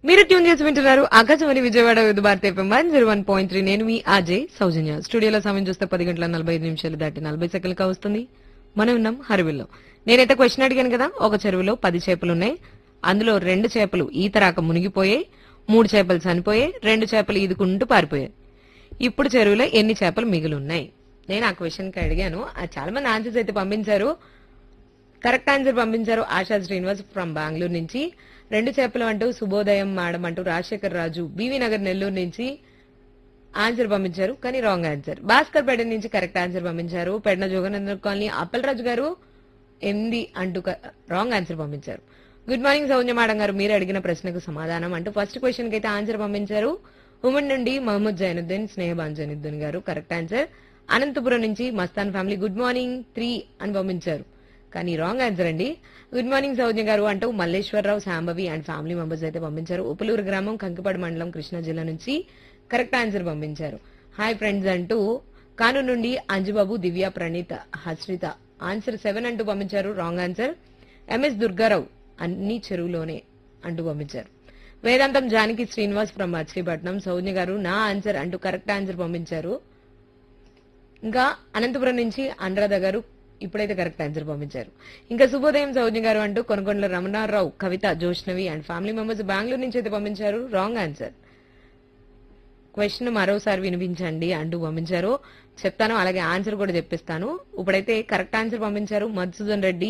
మీరు ట్యూన్ చేసి వింటున్నారు ఆకాశవాణి విజయవాడ విత్ భారతి ఎఫ్ఎం 101.3. నేను మీ అజయ్ సౌజన్య. స్టూడియోలో సమయం చూస్తే 10 గంటల 45 నిమిషాలు దాటి 40 సెకండ్లు వస్తుంది. మనం ఉన్నాం హరివిల్లో. నేనైతే క్వశ్చన్ అడిగాను కదా, ఒక చెరువులో 10 చేపలున్నాయి. అందులో 2 చేపలు ఈత రాక మునిగిపోయాయి, 3 చేపలు చనిపోయాయి, 2 చేపలు ఈదుకుంటూ పారిపోయాయి. ఇప్పుడు చెరువులో ఎన్ని చేపలు మిగిలి ఉన్నాయి? నేను ఆ క్వశ్చన్ కి అడిగాను. చాలా మంది ఆన్సర్స్ అయితే పంపించారు. కరెక్ట్ ఆన్సర్ పంపించారు ఆశా శ్రీనివాస్ ఫ్రమ్ బెంగళూరు నుంచి. 2 చేపలు అంటూ శుభోదయం మేడం అంటూ రాజశేఖర్ రాజు బీవీ నగర్ నెల్లూరు నుంచి ఆన్సర్ పంపించారు, కానీ రాంగ్ ఆన్సర్. భాస్కర్ పేట నుంచి కరెక్ట్ ఆన్సర్ పంపించారు. పెడన జోగనందర్ కాలనీ అప్పలరాజు గారు 8 అంటూ రాంగ్ ఆన్సర్ పంపించారు. గుడ్ మార్నింగ్ సౌజన్య మేడం గారు, మీరు అడిగిన ప్రశ్నకు సమాధానం అంటూ ఫస్ట్ క్వశ్చన్ కి అయితే ఆన్సర్ పంపించారు. ఉమెన్ నుండి మహమ్మద్ జైనుద్దీన్ స్నేహబాన్ జైనుద్దీన్ గారు కరెక్ట్ ఆన్సర్. అనంతపురం నుంచి మస్తాన్ ఫ్యామిలీ గుడ్ మార్నింగ్ 3 అని పంపించారు, కానీ రాంగ్ ఆన్సర్ అండి. గుడ్ మార్నింగ్ సౌజన్య గారు అంటూ Malleswara Rao Shambhavi and family members అయితే పంపించారు. ఉప్పులూరు గ్రామం కంకిపాడు మండలం కృష్ణా జిల్లా నుంచి కరెక్ట్ ఆన్సర్ పంపించారు. హాయ్ ఫ్రెండ్స్ అంటూ కానూరు నుండి అంజుబాబు దివ్య ప్రణీత హస్రిత ఆన్సర్ 7 అంటూ పంపించారు, రాంగ్ ఆన్సర్. ఎంఎస్ దుర్గారావు అన్ని చెరువులోనే అంటూ పంపించారు. వేదాంతం జానకి శ్రీనివాస్ ఫ్రమ్ మచిలీపట్నం సౌజన్య గారు నా ఆన్సర్ అంటూ కరెక్ట్ ఆన్సర్ పంపించారు. ఇంకా అనంతపురం నుంచి అనురాధ గారు ఇప్పుడైతే కరెక్ట్ ఆన్సర్ పంపించారు. ఇంకా శుభోదయం సౌజన్య గారు అంటూ కొనకొండల రమణారావు కవిత Joshnavi and family members Bengaluru నుంచి అయితే పంపించారు, రాంగ్ ఆన్సర్. క్వశ్చన్ మరోసారి వినిపించండి అంటూ పంపించారు. చెప్తాను, అలాగే ఆన్సర్ కూడా చెప్పిస్తాను. ఇప్పుడైతే కరెక్ట్ ఆన్సర్ పంపించారు మధుసూదన్ రెడ్డి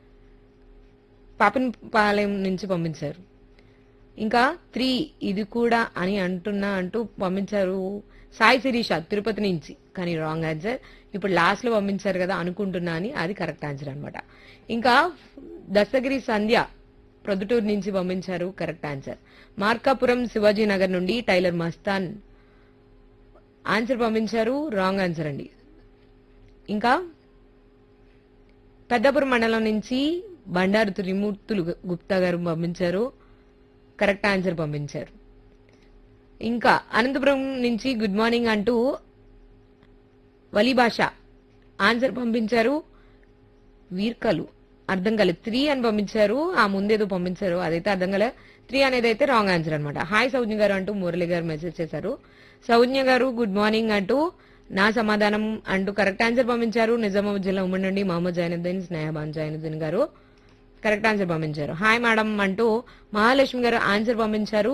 పాపన్పాలెం నుంచి పంపించారు. ఇంకా 3 ఇది కూడా అని అంటున్నా అంటూ పంపించారు సాయి శిరీష తిరుపతి నుంచి, కానీ రాంగ్ ఆన్సర్. ఇప్పుడు లాస్ట్ లో పంపించారు కదా అనుకుంటున్నా అని, అది కరెక్ట్ ఆన్సర్ అనమాట. ఇంకా దస్తగిరి సంధ్య ప్రొద్దుటూరు నుంచి పంపించారు, కరెక్ట్ ఆన్సర్. మార్కాపురం శివాజీ నగర్ నుండి టైలర్ మస్తాన్ ఆన్సర్ పంపించారు, రాంగ్ ఆన్సర్ అండి. ఇంకా పెద్దపురం మండలం నుంచి బండారు త్రిమూర్తులు గుప్తా గారు పంపించారు, కరెక్ట్ ఆన్సర్ పంపించారు. ఇంకా అనంతపురం నుంచి గుడ్ మార్నింగ్ అంటూ వలి భాష ఆన్సర్ పంపించారు. వీర్కలు అర్థం కాలేదు 3 అని పంపించారు. ఆ ముందేదో పంపించారు, అదైతే అర్థం కాలే. 3 అనేది అయితే రాంగ్ ఆన్సర్ అనమాట. హాయ్ సౌజన్య గారు అంటూ మురళి గారు మెసేజ్ చేశారు. సౌజన్య గారు గుడ్ మార్నింగ్ అంటూ నా సమాధానం అంటూ కరెక్ట్ ఆన్సర్ పంపించారు. నిజామాబాద్ జిల్లా ఉమ్మడి నుండి మహమ్మద్ జైనుద్దీన్ స్నేహబాన్ జైనుద్దీన్ గారు కరెక్ట్ ఆన్సర్ పంపించారు. హాయ్ మేడం అంటూ మహాలక్ష్మి గారు ఆన్సర్ పంపించారు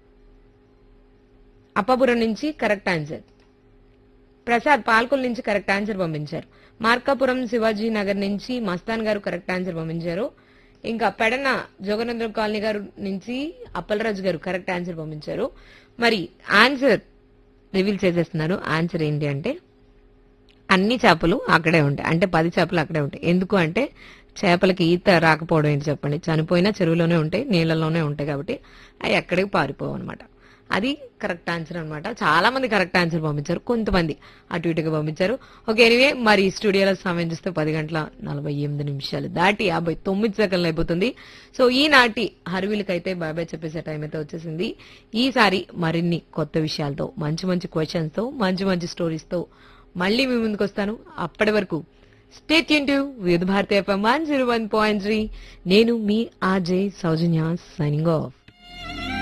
అప్పాపురం నుంచి కరెక్ట్ ఆన్సర్. ప్రసాద్ పాల్కొల్ నుంచి కరెక్ట్ ఆన్సర్ పంపించారు. మార్కాపురం శివాజీ నగర్ నుంచి మస్తాన్ గారు కరెక్ట్ ఆన్సర్ పంపించారు. ఇంకా పెడన జోగనంద్రం కాలనీ గారు నుంచి అప్పలరాజు గారు కరెక్ట్ ఆన్సర్ పంపించారు. మరి ఆన్సర్ రివీల్ చేసేస్తున్నారు. ఆన్సర్ ఏంటి అంటే అన్ని చేపలు అక్కడే ఉంటాయి, అంటే 10 చేపలు అక్కడే ఉంటాయి. ఎందుకు అంటే చేపలకి ఈత రాకపోవడం ఏంటి చెప్పండి, చనిపోయినా చెరువులోనే ఉంటాయి, నీళ్లలోనే ఉంటాయి, కాబట్టి అవి ఎక్కడికి పారిపోవు అనమాట. అది కరెక్ట్ ఆన్సర్ అనమాట. చాలా మంది కరెక్ట్ ఆన్సర్ పంపించారు, కొంతమంది అటు ఇటుగా పంపించారు. ఓకే, ఎనివే మరి స్టూడియోలో సమయం చూస్తే 10 గంటల 48 నిమిషాలు దాటి 59 సెకండ్లు అయిపోతుంది. సో ఈనాటి హర్వీలకైతే బాబాయ్ చెప్పేసే టైం అయితే వచ్చేసింది. ఈసారి మరిన్ని కొత్త విషయాలతో, మంచి మంచి క్వశ్చన్స్ తో, మంచి మంచి స్టోరీస్ తో మళ్ళీ మీ ముందుకు వస్తాను. అప్పటి వరకు stay tune to with Bharati FM 101.3. నేను మీ అజయ్ సౌజన్య సైనింగ్ ఆఫ్.